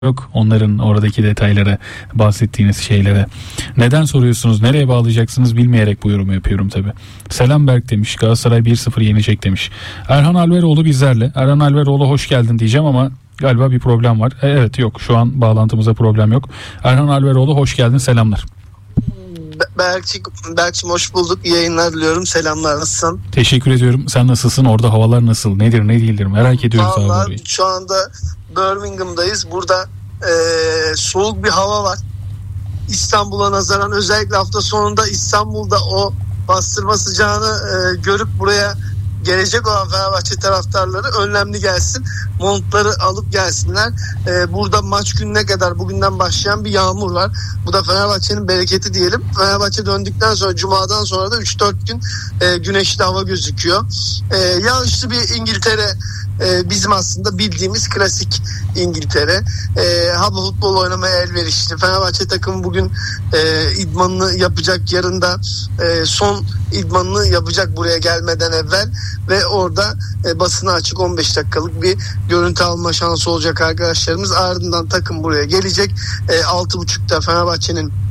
yok onların oradaki detaylara, bahsettiğiniz şeylere. Neden soruyorsunuz, nereye bağlayacaksınız bilmeyerek bu yorumu yapıyorum tabii. Selam Berk demiş, Galatasaray 1-0 yenecek demiş. Erhan Alveroğlu bizlerle. Erhan Alveroğlu hoş geldin diyeceğim ama galiba bir problem var. Evet, yok, şu an bağlantımıza problem yok. Erhan Alveroğlu hoş geldin, selamlar. Berk'cim hoş bulduk. İyi yayınlar diliyorum. Selamlar, nasılsın? Teşekkür ediyorum. Sen nasılsın? Orada havalar nasıl? Nedir ne değildir? Merak ediyoruz abi. Vallahi şu anda Birmingham'dayız. Burada soğuk bir hava var. İstanbul'a nazaran özellikle hafta sonunda İstanbul'da o bastırma sıcağını görüp buraya gelecek olan Fenerbahçe taraftarları önlemli gelsin. Montları alıp gelsinler. Burada maç gününe kadar bugünden başlayan bir yağmur var. Bu da Fenerbahçe'nin bereketi diyelim. Fenerbahçe döndükten sonra Cuma'dan sonra da 3-4 gün güneşli hava gözüküyor. Yağışlı bir İngiltere, bizim aslında bildiğimiz klasik İngiltere. Hava futbol oynamaya elverişli. Fenerbahçe takımı bugün idmanını yapacak. Yarın da son idmanını yapacak buraya gelmeden evvel ve orada basına açık 15 dakikalık bir görüntü alma şansı olacak arkadaşlarımız. Ardından takım buraya gelecek. 6.30'da Fenerbahçe'nin